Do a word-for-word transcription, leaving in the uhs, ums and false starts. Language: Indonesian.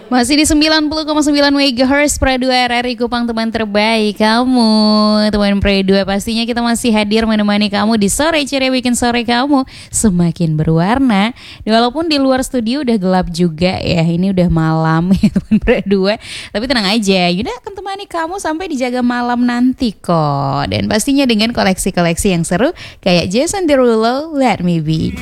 Masih di sembilan puluh koma sembilan megahertz Pro dua R R I Kupang, teman terbaik kamu. Teman Pro dua, pastinya kita masih hadir menemani kamu di sore ceria, bikin sore kamu semakin berwarna. Walaupun di luar studio udah gelap juga ya, ini udah malam ya teman Pro dua. Tapi tenang aja, Yuda akan temani kamu sampai dijaga malam nanti kok. Dan pastinya dengan koleksi-koleksi yang seru kayak Jason Derulo, Let Me Be.